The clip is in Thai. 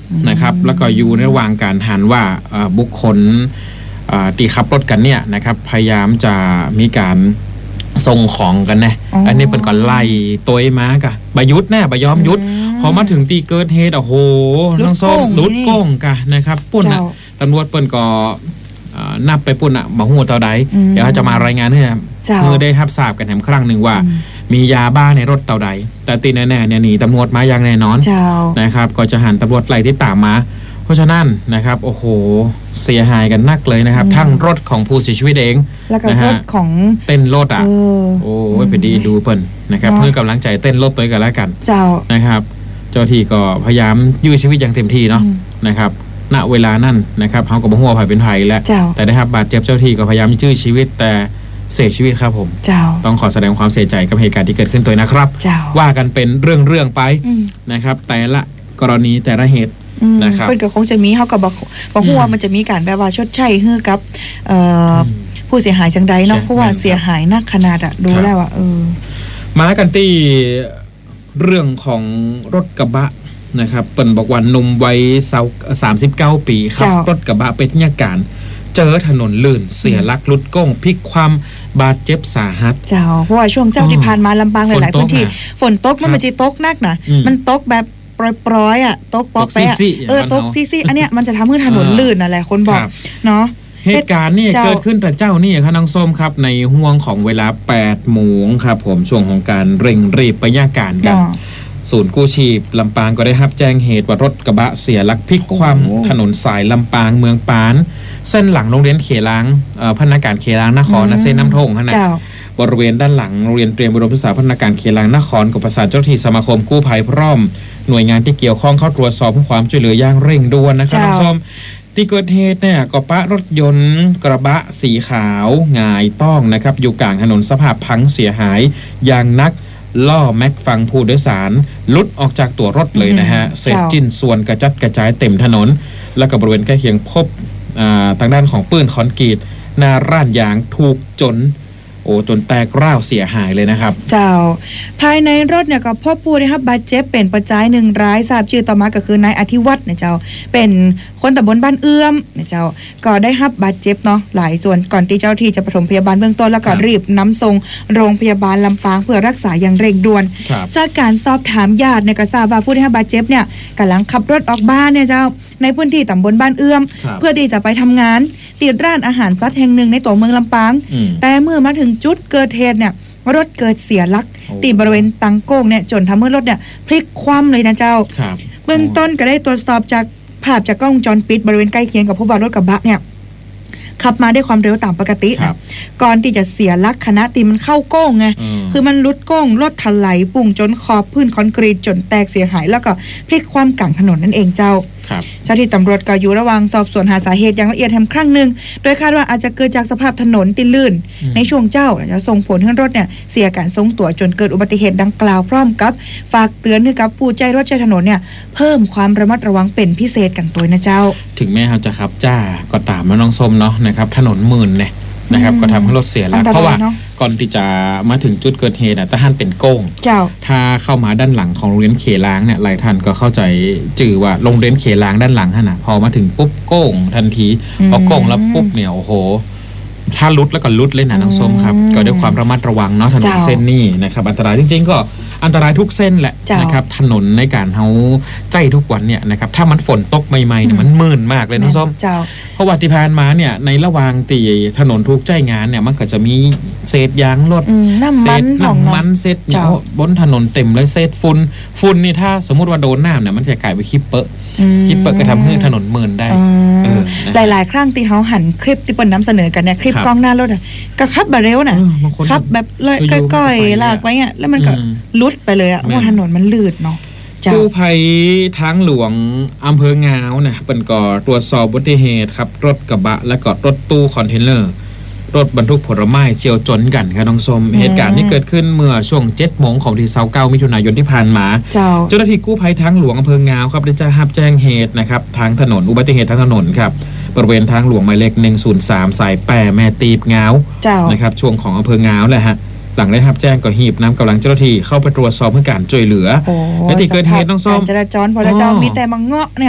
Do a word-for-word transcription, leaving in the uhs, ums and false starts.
นะครับแล้วก็อยู่ในระหว่างการหันว่าบุคคลที่ขับรถกันเนี่ยนะครับพยายามจะมีการส่งของกันนะอันนี้เป็นก่อนไล่ตัวไอ้ม้ากะบยุทธ์แน่บยอมยุทธ์พอมาถึงตีเกิดเหตุโอ้โหน้องส้มลุดโก้งกะนะครับปุ่นอ่ะตำรวจเปิ้นก็นับไปปุ่นอ่ะบอกหัวเต่าใดเดี๋ยวเขาจะมารายงานให้เมื่อได้รับทราบกันแถมครั้งหนึ่งว่ามียาบ้าในรถเต่าใดแต่ตีแน่ๆเนี่ยหนีตำรวจมาอย่างแน่นอนนะครับก็จะหันตำรวจไล่ที่ตามมาเพราะฉะนั้นนะครับโอ้โหเสียหายกันนักเลยนะครับทั้งรถของผู้เสียชีวิตเองแล้วก็รถของเต้นรถอ่ะโอ้ยไปดีดูเปิ้นนะครับเพื่อกำลังใจเต้นรถตัวกันแล้วกันเจ้านะครับเจ้าที่ก็พยายามยื้อชีวิตอย่างเต็มที่เนาะนะครับณเวลานั้นนะครับเขาก็บ่ฮู้ว่าไผเป็นไผแล้วแต่ได้รับบาดเจ็บเจ้าที่ก็พยายามยื้อชีวิตแต่เสียชีวิตครับผมต้องขอแสดงความเสียใจกับเหตุการณ์ที่เกิดขึ้นตัวนะครับว่ากันเป็นเรื่องๆไปนะครับแต่ละกรณีแต่ละเหตุนะครับเพิ่นก็คงจะมีเฮาก็บ่บ่ฮู้ว่ามันจะมีการแบบว่าชดใช้ให้กับเอ่อผู้เสียหายจังใดเนาะเพราะว่าเสียหายนักขนาดอ่ะดูแล้วอ่ะเออมากันที่เรื่องของรถกระบะนะครับเปิ้นบอกว่าหนุ่มวัยสามสิบเก้าปีขับรถกระบะไปที่อาการเจอถนนลื่นเสียหลักหลุดโก้งพลิกความบาดเจ็บสาหัสเจ้าเพราะว่าช่วงเจ้าที่ผ่านมาลำปางหลายๆพื้นที่ฝนตกมันไม่ใช่ตกนักนะมันตกแบบปล่อยๆอ่ะตกป๊อกไปอ่ะเออตกซี่ๆอันเนี้ยมันจะทำให้ถนนลื่นนั่นแหละคนบอกเนาะเหตุการณ์นี่เกิดขึ้นแต่เจ้านี่ค่ะน้องส้มครับในห่วงของเวลาแปดโมงครับผมช่วงของการเร่งรีบไปย่าการกันศูนย์กู้ชีพลำปางก็ได้รับแจ้งเหตุว่ารถกระบะเสียหลักพลิกคว่ำถนนสายลำปางเมืองปานเส้นหลังโรงเรียนเขลางพัฒนาการเขลางนครนะเส้นน้ำทงขนาดบริเวณด้านหลังโรงเรียนเตรียมอุดมศึกษาพัฒนาการเขลางนครกับประสานเจ้าหน้าที่สมาคมกู้ภัยพร้อมหน่วยงานที่เกี่ยวข้องเข้าตรวจสอบความช่วยเหลืออย่างเร่งด่วนนะครับน้องส้มที่เกิดเหตุเนี่ยก็ปะรถยนต์กระบะสีขาวหงายต้องนะครับอยู่กลางถนนสภาพพังเสียหายอย่างนักล่อแม็กฟังผู้โดยสารลุดออกจากตัวรถเลยนะฮะเศษจิ้นส่วนกระจัดกระจายเต็มถนนแล้วก็บริเวณใกล้เคียงพบทางด้านของปืนคอนกรีตหน้าร้านยางถูกจนโอ้จนแตกร้าวเสียหายเลยนะครับเจ้าภายในรถเนี่ยก็พบผู้ได้รับบาดเจ็บเป็นประจายหนึ่งรายทราบชื่อต่อมาก็คือนายอธิวัฒน์เนี่ยเจ้าเป็นคนตำบลบ้านเอื้อมเนี่ยเจ้าก็ได้รับบาดเจ็บเนาะหลายส่วนก่อนที่เจ้าที่จะปฐมพยาบาลเบื้องต้นแล้วก็รีบนำส่งโรงพยาบาลลำปางเพื่อรักษาอย่างเร่งด่วนจากการสอบถามญาติในกระทราบว่าผู้ได้รับบาดเจ็บเนี่ยกำลังขับรถออกบ้านเนี่ยเจ้าในพื้นที่ตำบลบ้านเอื้อมเพื่อที่จะไปทำงานติดร้านอาหารซัดแห่งหนึ่งในตัวเมืองลำปางแต่เมื่อมาถึงจุดเกิดเหตุเนี่ยรถเกิดเสียหลักตีบริเวณตังโก้งเนี่ยจนทำให้รถเนี่ยพลิกคว่ำเลยนะเจ้าเบื้องต้นก็ได้ตรวจสอบจากภาพจากกล้องวงจรปิดบริเวณใกล้เคียงกับผู้บาดเจ็บรถกระบะเนี่ยขับมาด้วยความเร็วตามปกตินะก่อนที่จะเสียหลักคณะตีมันเข้าโก้งไงคือมันลุดโก้งรถถลายปุ่งจนขอบพื้นคอนกรีตจนแตกเสียหายแล้วก็พลิกคว่ำกลางถนนนั่นเองเจ้าเจ้าที่ตำรวจก็อยู่ระหว่างสอบสวนหาสาเหตุอย่างละเอียดแห่งครั้งหนึ่งโดยคาดว่าอาจจะเกิดจากสภาพถนนติดลื่นในช่วงเจ้าจะส่งผลให้รถเนี่ยเสียการทรงตัวจนเกิดอุบัติเหตุดังกล่าวพร้อมกับฝากเตือนให้กับผู้ใช้รถใช้ถนนเนี่ยเพิ่มความระมัดระวังเป็นพิเศษกันตัวนะเจ้าถึงแม้เขาจะขับจ้าก็ตามมาน้องส้มเนาะนะครับถนนหมื่นเนี่ยนะครับก็ทำให้รถเสียหลักเพราะว่าก่อนที่จะมาถึงจุดเกิดเหตุนะถ้าท่านเป็นโก้งถ้าเข้ามาด้านหลังของโรงเรียนเขลางเนี่ยหลายท่านก็เข้าใจจื่อว่าโรงเรียนเขลางด้านหลังนะพอมาถึงปุ๊บโก้งทันทีพอโก้งแล้วปุ๊บเนี่ยโอ้โหถ้าลุดแล้วก็ลุดเลยนะน้องส้มครับก็ด้วยความระมัดระวังเนาะถนนเส้นนี้นะครับอันตรายจริงๆก็อันตรายทุกเส้นแหละนะครับถนนในการเฮาใจทุกวันเนี่ยนะครับถ้ามันฝนตกใหม่ๆเนี่ยมันมืดมากเลยน้องส้มเพราะว่าที่ผ่านมาเนี่ยในระหว่างตีถนนทุกใจงานเนี่ยมันก็จะมีเศษยางรถเศษน้ำมันเศษเนี่ยบนถนนเต็มเลยเศษฝุ่นฝุ่นนี่ถ้าสมมุติว่าโดนน้ำเนี่ยมันจะกลายเป็นคิปเปอร์คิปเปอร์ก็ทำให้ถนนมืดได้หลายๆครั้งที่เขาหันคลิปที่เปิ้นนำเสนอกันเนี่ยคลิปกล้องหน้ารถอ่ะก็ขับแบบเร็วน่ะขับแบบเลยก้อยๆลากไว้อ่ะแล้วมันก็ลุดไปเลยอ่ะเพราะถนนมันลื่นเนาะกู้ภัยทางหลวงอำเภองาวเนี่ยเปิ้นก็ตรวจสอบอุบัติเหตุครับรถกระบะและก็รถตู้คอนเทนเนอร์รถบรรทุกผลไม้เฉี่ยวชนกันครับน้องส้มเหตุการณ์ที่เกิดขึ้นเมื่อช่วงเจ็ดโมงของที่เสาร์เก้ามิถุนายนที่ผ่านมาเจ้าหน้าที่กู้ภัยทางหลวงอำเภองาวครับได้รับแจ้งเหตุนะครับทางถนนอุบัติเหตุทางถนนครับบริเวณทางหลวงหมายเลขหนึ่งศูนย์สามสายแปรแม่ตีบงาวนะครับช่วงของอำเภองาวแหละฮะหลังได้รับแจ้งก็หีบน้ำกำลังเจ้าหน้าที่เข้าไปตรวจสอบเพื่อการช่วยเหลือและที่เกิดเหตุน้องส้มจราจรพอแล้วเจ้ามีแต่มังเงาะเนี่ย